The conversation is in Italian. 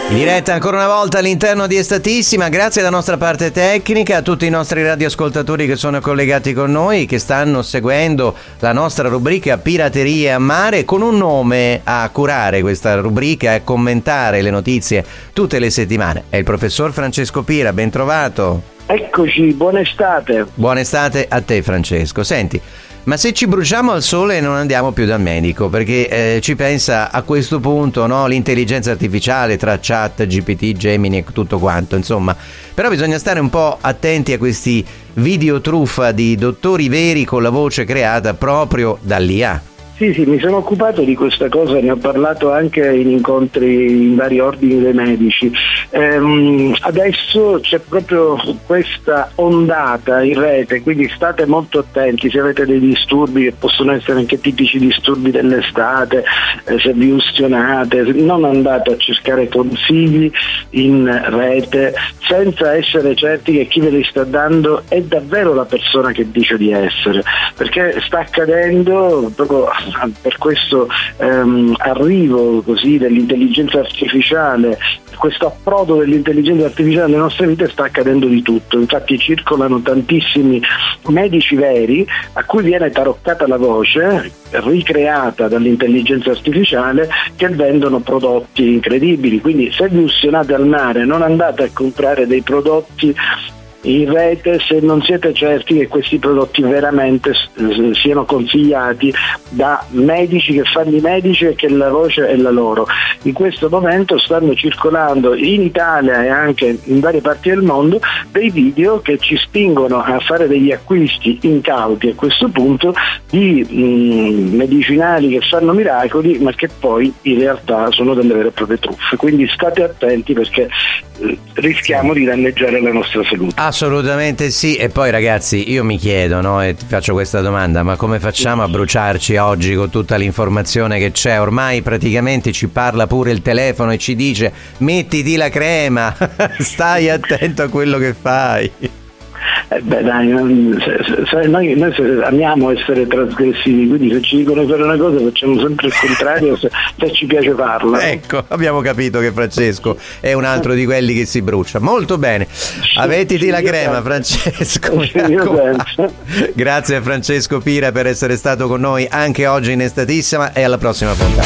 In diretta ancora una volta all'interno di Estatissima, grazie alla nostra parte tecnica, a tutti i nostri radioascoltatori che sono collegati con noi, che stanno seguendo la nostra rubrica Piraterie a Mare, con un nome a curare questa rubrica e a commentare le notizie tutte le settimane. È il professor Francesco Pira, ben trovato. Eccoci, buona estate. Buona estate a te, Francesco. Senti, ma se ci bruciamo al sole non andiamo più dal medico, perché ci pensa a questo punto, no, l'intelligenza artificiale tra chat, GPT, Gemini e tutto quanto, insomma. Però bisogna stare un po' attenti a questi video truffa di dottori veri con la voce creata proprio dall'IA. Sì, mi sono occupato di questa cosa, ne ho parlato anche in incontri in vari ordini dei medici. Adesso c'è proprio questa ondata in rete, quindi state molto attenti se avete dei disturbi che possono essere anche tipici disturbi dell'estate, se vi ustionate, non andate a cercare consigli in rete senza essere certi che chi ve li sta dando è davvero la persona che dice di essere, perché sta accadendo proprio per questo arrivo così dell'intelligenza artificiale, questo approdo dell'intelligenza artificiale nelle nostre vite, sta accadendo di tutto. Infatti circolano tantissimi medici veri a cui viene taroccata la voce, ricreata dall'intelligenza artificiale, che vendono prodotti incredibili. Quindi se vi ustionate al mare non andate a comprare dei prodotti in rete se non siete certi che questi prodotti veramente siano consigliati da medici che fanno i medici e che la voce è la loro. In questo momento stanno circolando in Italia e anche in varie parti del mondo dei video che ci spingono a fare degli acquisti incauti a questo punto di medicinali che fanno miracoli, ma che poi in realtà sono delle vere e proprie truffe. Quindi state attenti, perché rischiamo di danneggiare la nostra salute. Assolutamente sì. E poi ragazzi, io mi chiedo, no, e ti faccio questa domanda: ma come facciamo a bruciarci oggi con tutta l'informazione che c'è? Ormai praticamente ci parla pure il telefono e ci dice: mettiti la crema, stai attento a quello che fai. Dai, noi amiamo essere trasgressivi, quindi se ci dicono fare una cosa facciamo sempre il contrario se ci piace farla. Ecco, abbiamo capito che Francesco è un altro di quelli che si brucia. Molto bene, mettiti la crema, Francesco. Grazie a Francesco Pira per essere stato con noi anche oggi in Estatissima, e alla prossima puntata.